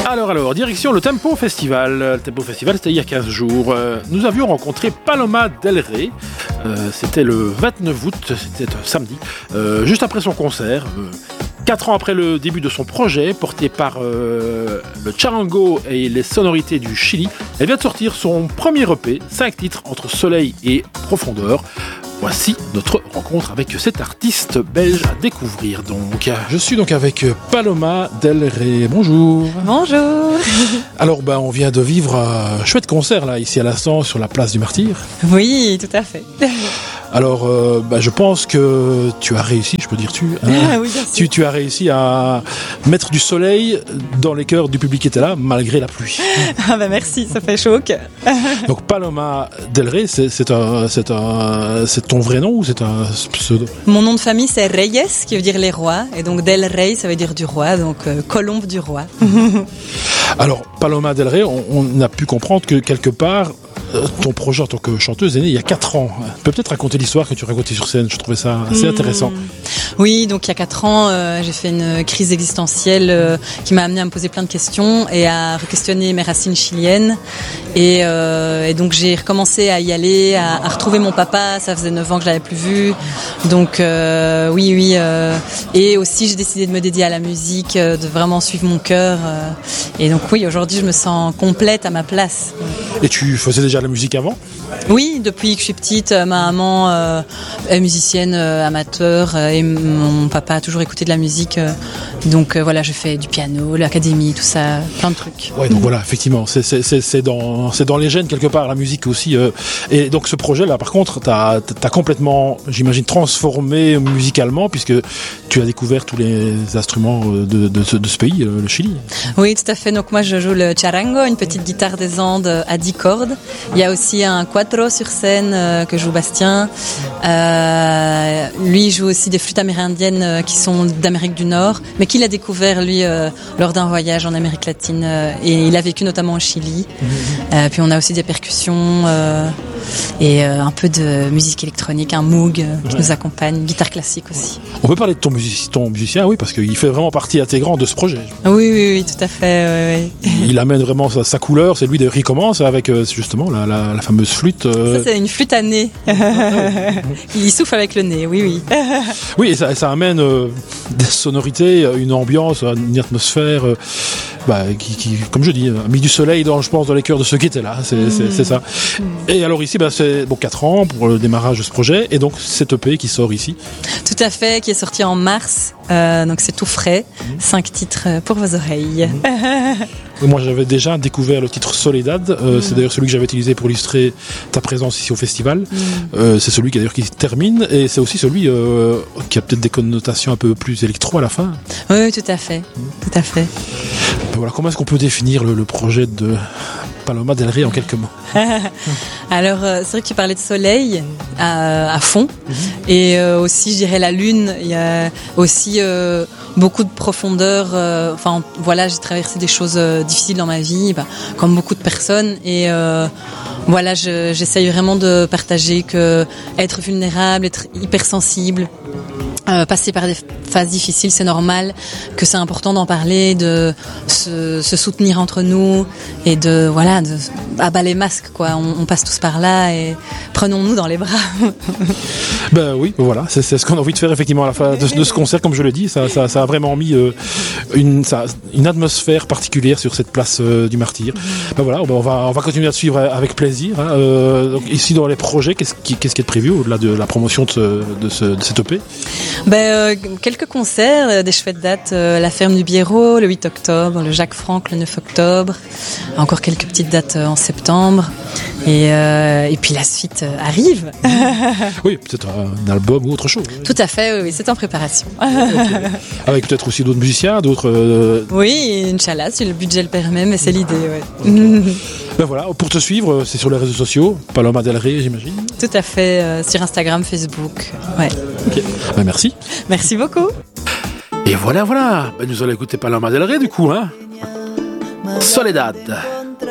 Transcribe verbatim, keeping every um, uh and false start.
Alors, alors, direction le Tempo Festival. Le Tempo Festival, c'était il y a quinze jours. Euh, nous avions rencontré Paloma Del Rey. Euh, c'était le vingt-neuf août, c'était samedi, euh, juste après son concert. Euh, Quatre ans après le début de son projet, porté par euh, le charango et les sonorités du Chili, elle vient de sortir son premier E P, cinq titres entre soleil et profondeur. Voici notre rencontre avec cet artiste belge à découvrir donc. Je suis donc avec Paloma Del Rey. Bonjour. Bonjour. Alors ben, on vient de vivre un chouette concert là, ici à l'instant sur la place du Martyr. Oui, tout à fait. Alors euh, ben, je pense que tu as réussi, je peux dire tu, hein, ah, oui, bien sûr. tu, tu as réussi à mettre du soleil dans les cœurs du public qui était là malgré la pluie. Ah ben merci, ça fait chaud. Donc Paloma Del Rey, c'est, c'est, un, c'est, un, c'est ton vrai nom ou c'est un pseudo? Mon nom de famille c'est Reyes, qui veut dire les rois, et donc Del Rey ça veut dire du roi, donc euh, colombe du roi. Alors Paloma Del Rey, on, on a pu comprendre que quelque part ton projet en tant que chanteuse est né il y a quatre ans. Tu peux peut-être raconter l'histoire que tu racontais sur scène, je trouvais ça assez mmh. intéressant. Oui, donc il y a quatre ans, euh, j'ai fait une crise existentielle euh, qui m'a amené à me poser plein de questions et à re-questionner mes racines chiliennes. Et, euh, et donc j'ai recommencé à y aller, à, à retrouver mon papa, ça faisait neuf ans que je l'avais plus vu. Donc euh, oui, oui. Euh, et aussi j'ai décidé de me dédier à la musique, euh, de vraiment suivre mon cœur. Euh, et donc oui, aujourd'hui je me sens complète à ma place. Et tu faisais déjà la musique avant ? Oui, depuis que je suis petite, ma maman euh, est musicienne euh, amateur euh, et mon papa a toujours écouté de la musique. Euh, donc euh, voilà, je fais du piano, l'académie, tout ça, plein de trucs. Ouais, donc voilà, effectivement, c'est, c'est, c'est, c'est, dans, c'est dans les gènes quelque part, la musique aussi. Euh, et donc ce projet-là, par contre, t'as, t'as complètement, j'imagine, transformé musicalement puisque tu as découvert tous les instruments de, de, de, ce, de ce pays, le Chili. Oui, tout à fait. Donc moi, je joue le charango, une petite guitare des Andes à dix cordes. Il y a aussi un quattro sur scène euh, que joue Bastien. Euh, lui joue aussi des flûtes amérindiennes euh, qui sont d'Amérique du Nord, mais qu'il a découvert lui euh, lors d'un voyage en Amérique latine euh, et il a vécu notamment au Chili. Euh, puis on a aussi des percussions euh, et euh, un peu de musique électronique, un moog euh, qui ouais. nous accompagne, une guitare classique aussi. On peut parler de ton, music- ton musicien, oui, parce qu'il fait vraiment partie intégrante de ce projet. Oui, oui, oui, tout à fait. Oui, oui. Il amène vraiment sa, sa couleur. C'est lui d'ailleurs qui commence avec euh, justement la, la, la fameuse flûte. Euh... Ça, c'est une flûte à nez. Il souffle avec le nez, oui, oui. Oui, et ça, ça amène euh, des sonorités, une ambiance, une atmosphère, euh, bah, qui, qui, comme je dis, a mis du soleil dans, je pense, dans les cœurs de ceux qui étaient là. C'est, mmh. c'est, c'est ça. Mmh. Et alors ici, bah, c'est bon, quatre ans pour le démarrage de ce projet, et donc cet E P qui sort ici. Tout à fait, qui est sorti en mars. Euh, donc c'est tout frais. Mmh. Cinq titres pour vos oreilles. Mmh. Moi, j'avais déjà découvert le titre Soledad. Euh, mmh. C'est d'ailleurs celui que j'avais utilisé pour illustrer ta présence ici au festival. Mmh. Euh, c'est celui qui d'ailleurs qui se termine, et c'est aussi celui euh, qui a peut-être des connotations un peu plus électro à la fin. Oui, oui, tout à fait, mmh. tout à fait. Voilà, comment est-ce qu'on peut définir le, le projet de Paloma Del Rey en quelques mots? Alors, euh, c'est vrai que tu parlais de soleil à, à fond, mmh. et euh, aussi, je dirais, la lune. Il y a aussi euh, beaucoup de profondeur. Euh, enfin, voilà, j'ai traversé des choses euh, difficiles dans ma vie, bah, comme beaucoup de personnes, et euh, voilà, je, j'essaye vraiment de partager que être vulnérable, être hypersensible, Euh, passer par des phases difficiles, c'est normal, que c'est important d'en parler, de se, se soutenir entre nous et de voilà, de abat les masques quoi. On, on passe tous par là et prenons-nous dans les bras. Ben oui, voilà, c'est, c'est ce qu'on a envie de faire effectivement à la fin de, de ce concert, comme je le dis, ça, ça, ça a vraiment mis euh, une, ça, une atmosphère particulière sur cette place euh, du Martyr. Ben voilà, ben on va, on va continuer à te suivre avec plaisir. Hein. Euh, donc ici dans les projets, qu'est-ce qui, qu'est-ce qui est prévu au-delà de la promotion de, ce, de, ce, de cet E P? Ben, euh, quelques concerts, euh, des chouettes dates, euh, la Ferme du Biérot le huit octobre, le Jacques Franck le neuf octobre, encore quelques petites dates euh, en septembre, et, euh, et puis la suite euh, arrive. Oui, peut-être un album ou autre chose. Tout à fait, oui, oui, c'est en préparation. Okay. Avec peut-être aussi d'autres musiciens, d'autres... Euh... Oui, Inch'Allah, si le budget le permet, mais c'est l'idée, ouais. Ben voilà, pour te suivre, c'est sur les réseaux sociaux, Paloma Del Rey, j'imagine. Tout à fait, euh, sur Instagram, Facebook, ouais. Ok, ben merci. Merci beaucoup. Et voilà, voilà, ben nous allons écouter Paloma Del Rey du coup, hein. Soledad.